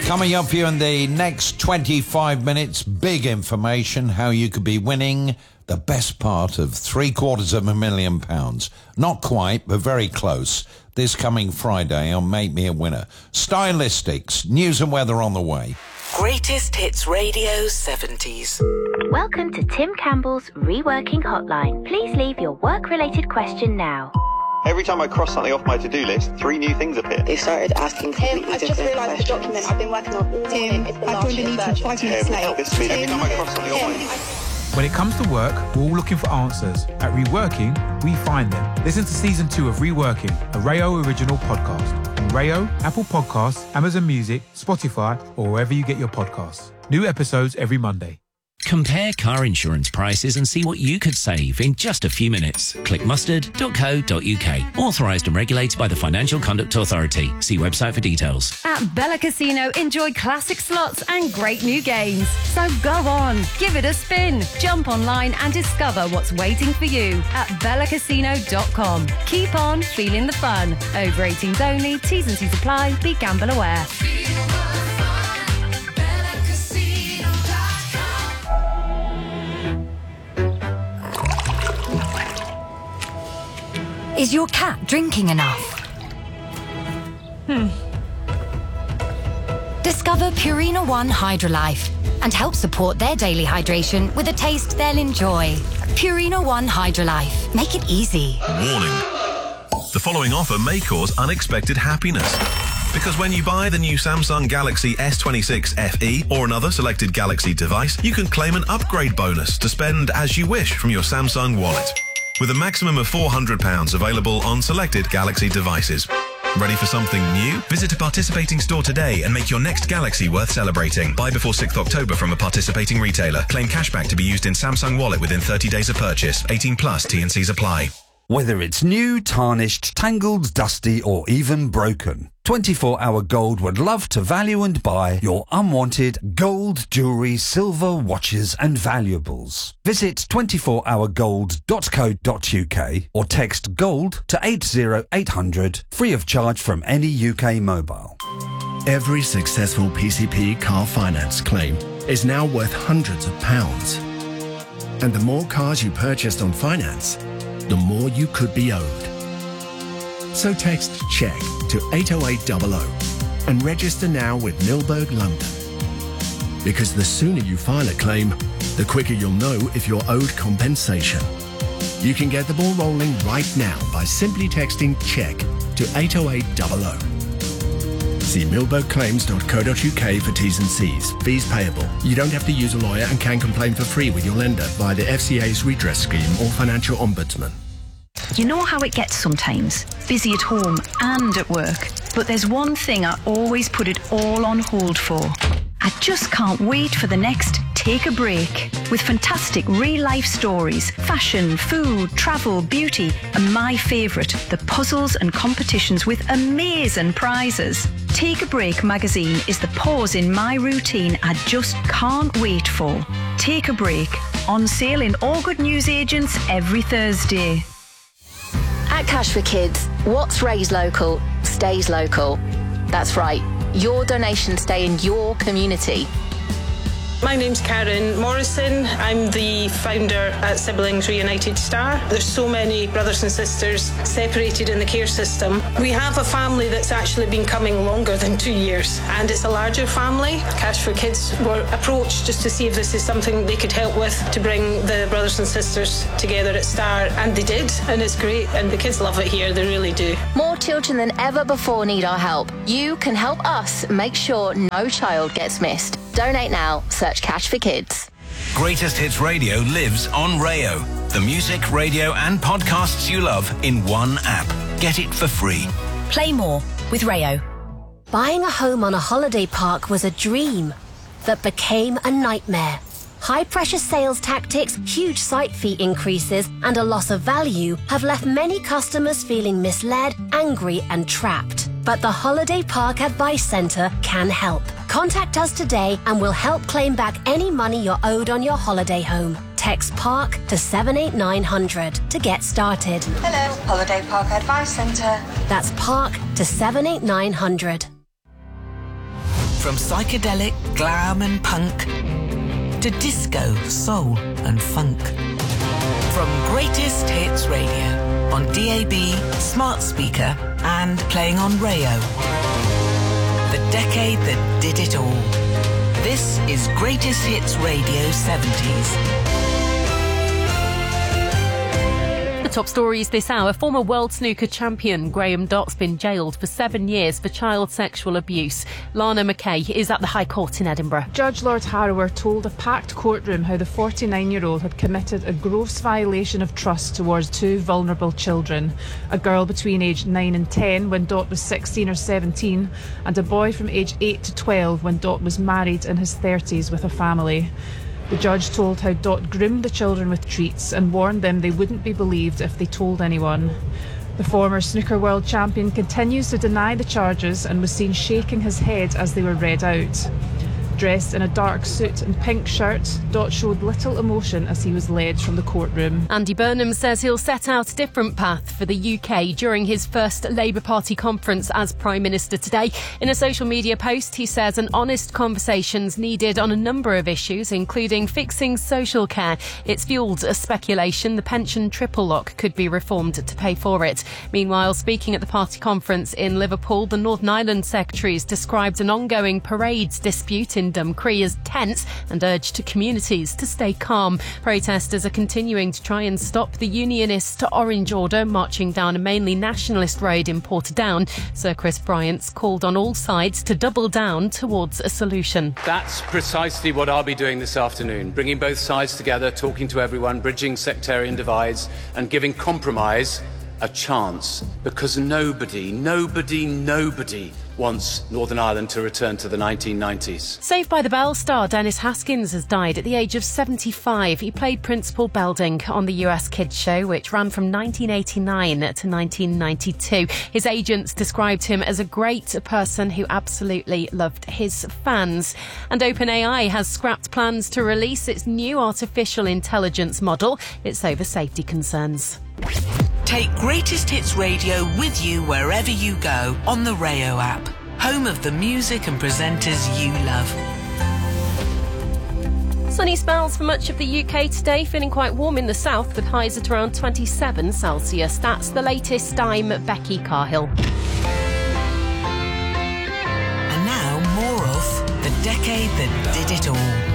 Coming up for you in the next 25 minutes, big information, how you could be winning the best part of £750,000. Not quite, but very close. This coming Friday on Make Me a Winner. Stylistics, news and weather on the way. Greatest Hits Radio 70s. Welcome to Tim Campbell's Reworking Hotline. Please leave your work-related question now. Every time I cross something off my to-do list, 3 new things appear. They started asking completely I've just realised the document I've been working on all morning is the last year's version. 5 minutes late. This means every time I cross something off my... When it comes to work, we're all looking for answers. At Reworking, we find them. Listen to Season 2 of Reworking, a Rayo original podcast. On Rayo, Apple Podcasts, Amazon Music, Spotify, or wherever you get your podcasts. New episodes every Monday. Compare car insurance prices and see what you could save in just a few minutes. Click mustard.co.uk. Authorised and regulated by the Financial Conduct Authority. See website for details. At Bella Casino, enjoy classic slots and great new games. So go on, give it a spin. Jump online and discover what's waiting for you at bellacasino.com. Keep on feeling the fun. Over 18s only. T's and C's apply. Be gamble aware. Is your cat drinking enough? Discover Purina One Hydrolife and help support their daily hydration with a taste they'll enjoy. Purina One Hydrolife. Make it easy. Warning. The following offer may cause unexpected happiness. Because when you buy the new Samsung Galaxy S26 FE or another selected Galaxy device, you can claim an upgrade bonus to spend as you wish from your Samsung wallet. With a maximum of £400 available on selected Galaxy devices. Ready for something new? Visit a participating store today and make your next Galaxy worth celebrating. Buy before 6th October from a participating retailer. Claim cashback to be used in Samsung Wallet within 30 days of purchase. 18 plus T&Cs apply. Whether it's new, tarnished, tangled, dusty or even broken, 24 Hour Gold would love to value and buy your unwanted gold, jewellery, silver, watches and valuables. Visit 24hourgold.co.uk or text GOLD to 80800 free of charge from any UK mobile. Every successful PCP car finance claim is now worth hundreds of pounds. And the more cars you purchased on finance, the more you could be owed. So text CHECK to 80800 and register now with Milberg London. Because the sooner you file a claim, the quicker you'll know if you're owed compensation. You can get the ball rolling right now by simply texting CHECK to 80800. See milbergclaims.co.uk for T's and C's. Fees payable. You don't have to use a lawyer and can complain for free with your lender via the FCA's redress scheme or financial ombudsman. You know how it gets sometimes, busy at home and at work, but there's one thing I always put it all on hold for. I just can't wait for the next Take a Break, with fantastic real-life stories, fashion, food, travel, beauty, and my favourite, the puzzles and competitions with amazing prizes. Take a Break magazine is the pause in my routine I just can't wait for. Take a Break, on sale in all good newsagents every Thursday. At Cash for Kids, what's raised local stays local. That's right, your donations stay in your community. My name's Karen Morrison. I'm the founder at Siblings Reunited Star. There's so many brothers and sisters separated in the care system. We have a family that's actually been coming longer than 2 years, and it's a larger family. Cash for Kids were approached just to see if this is something they could help with to bring the brothers and sisters together at Star, and they did, and it's great, and the kids love it here, they really do. More children than ever before need our help. You can help us make sure no child gets missed. Donate now. Search Cash for Kids. Greatest Hits Radio lives on Rayo. The music, radio and podcasts you love in one app. Get it for free. Play more with Rayo. Buying a home on a holiday park was a dream that became a nightmare. High-pressure sales tactics, huge site fee increases and a loss of value have left many customers feeling misled, angry and trapped. But the Holiday Park Advice Centre can help. Contact us today and we'll help claim back any money you're owed on your holiday home. Text PARK to 78900 to get started. Hello, Holiday Park Advice Centre. That's PARK to 78900. From psychedelic, glam and punk to disco, soul and funk. From Greatest Hits Radio on DAB, smart speaker and playing on Rayo. The decade that did it all. This is Greatest Hits Radio 70s. The top stories this hour. Former world snooker champion Graham Dott's been jailed for 7 years for child sexual abuse. Lana McKay is at the High Court in Edinburgh. Judge Lord Harrower told a packed courtroom how the 49-year-old had committed a gross violation of trust towards two vulnerable children. A girl between aged 9 and 10 when Dott was 16 or 17, and a boy from age 8 to 12 when Dott was married in his 30s with a family. The judge told how Dott groomed the children with treats and warned them they wouldn't be believed if they told anyone. The former snooker world champion continues to deny the charges and was seen shaking his head as they were read out. Dressed in a dark suit and pink shirt, Dott showed little emotion as he was led from the courtroom. Andy Burnham says he'll set out a different path for the UK during his first Labour Party conference as Prime Minister today. In a social media post, he says an honest conversation's needed on a number of issues, including fixing social care. It's fuelled a speculation the pension triple lock could be reformed to pay for it. Meanwhile, speaking at the party conference in Liverpool, the Northern Ireland secretaries described an ongoing parades dispute in Dumcree as tense and urged communities to stay calm. Protesters are continuing to try and stop the unionist Orange Order marching down a mainly nationalist road in Portadown. Sir Chris Bryant's called on all sides to double down towards a solution. That's precisely what I'll be doing this afternoon, bringing both sides together, talking to everyone, bridging sectarian divides and giving compromise a chance, because nobody wants Northern Ireland to return to the 1990s. Saved by the Bell star Dennis Haskins has died at the age of 75. He played Principal Belding on the US Kids show, which ran from 1989 to 1992. His agents described him as a great person who absolutely loved his fans. And OpenAI has scrapped plans to release its new artificial intelligence model. It's over safety concerns. Take Greatest Hits Radio with you wherever you go on the Rayo app, home of the music and presenters you love. Sunny spells for much of the UK today, feeling quite warm in the south with highs at around 27 Celsius. That's the latest. I'm Becky Carhill. And now more of The Decade That Did It All.